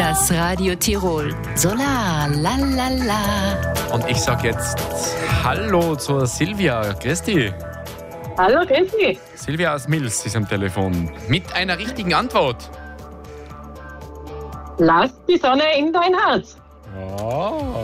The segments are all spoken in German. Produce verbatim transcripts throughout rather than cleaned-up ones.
Das Radio Tirol. Solar, la la la. Und ich sag jetzt Hallo zur Silvia. Grüß dich. Hallo, grüß dich. Silvia aus Mils ist am Telefon. Mit einer richtigen Antwort. Lass die Sonne in dein Herz. Oh.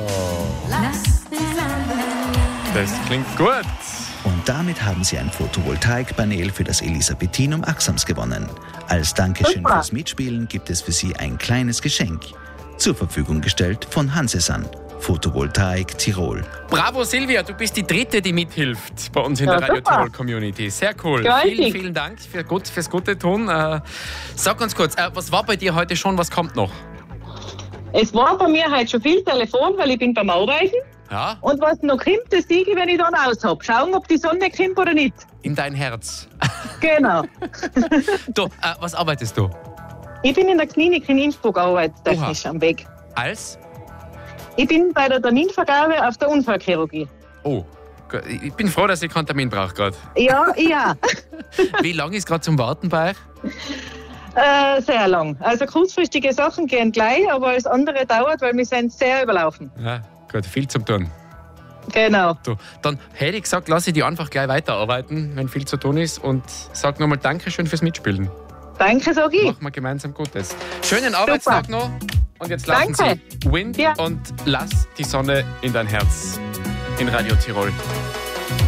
Das klingt gut. Und damit haben Sie ein Photovoltaikpanel für das Elisabethinum Axams gewonnen. Als Dankeschön Super. fürs Mitspielen gibt es für Sie ein kleines Geschenk. Zur Verfügung gestellt von Hansesan, Photovoltaik Tirol. Bravo Silvia, du bist die Dritte, die mithilft bei uns in Ja, der Radio super. Tirol Community. Sehr cool. Gewaltig. Vielen, vielen Dank für gut, fürs gute Tun. Äh, sag uns kurz, äh, was war bei dir heute schon, was kommt noch? Es war bei mir heute schon viel Telefon, weil ich bin beim Arbeiten. Ja, Und was noch kommt, das sehe ich, wenn ich dann aus habe. Schauen, ob die Sonne kommt oder nicht. in dein Herz. Genau. Du, äh, was arbeitest du? Ich bin in der Klinik in Innsbruck arbeitstechnisch am Weg. Als? Ich bin bei der Terminvergabe auf der Unfallchirurgie. Oh, ich bin froh, dass ich keinen Termin brauche gerade. Ja, ja. Wie lange ist gerade zum Warten bei euch? äh, sehr lang. Also kurzfristige Sachen gehen gleich, aber alles andere dauert, weil wir sind sehr überlaufen. Ja, gut, viel zum tun. Genau. Du, dann hätte ich gesagt, lasse ich die einfach gleich weiterarbeiten, wenn viel zu tun ist. Und sag nochmal Dankeschön fürs Mitspielen. Danke, sag ich. Machen wir gemeinsam Gutes. Schönen Arbeitstag noch. Und jetzt lassen Danke. Sie Wind Ja. und lass die Sonne in dein Herz. In Radio Tirol.